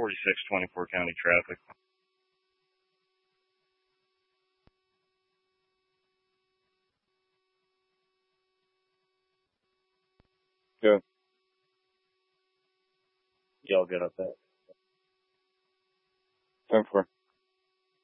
4624 county traffic. Good. Y'all good up there? 10-4.